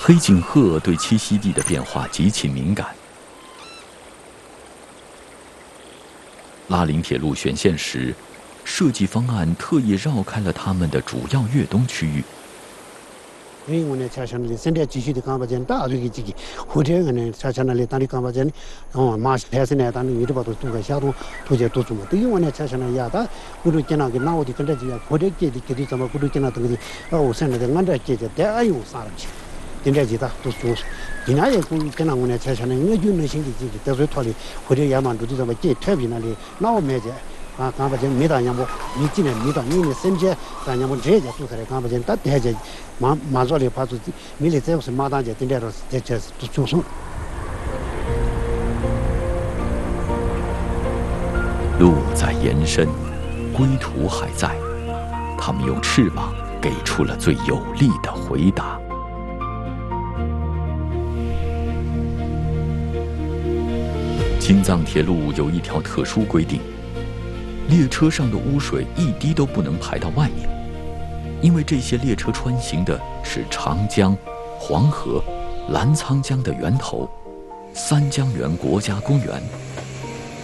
黑颈鹤对栖息地的变化极其敏感。拉林铁路选线时，设计方案特意绕开了他们的主要越冬区域。 이번에 차선을 선대 지시도 감바전 다 저기 지기 호텔에 차선을 다리 감바전 마스 해서네 다는 이르바도 두가 샤도 도제 도좀 이번에 차선을 야다 우리 지나게 나오디 근데지야 고래게 디디 좀 우리 지나 등이 오선에 만다 제제 대아유 사람지 진짜지다 도좀 이나에 그 지나오네 차선에 내주는 신기지 대소 토리 호텔 야만도 좀 제 퇴비나리 나오면제 감바전 미다냐고 미진에 미다 미니 선제 다냐고 제제 수사에 감바전 다 대제 마저리 파도 미리 제우스 마단제 된대로 제제 도좀 路在延伸，归途还在，他们用翅膀给出了最有力的回答。青藏铁路有一条特殊规定，列车上的污水一滴都不能排到外面，因为这些列车穿行的是长江、黄河、澜沧江的源头——三江源国家公园。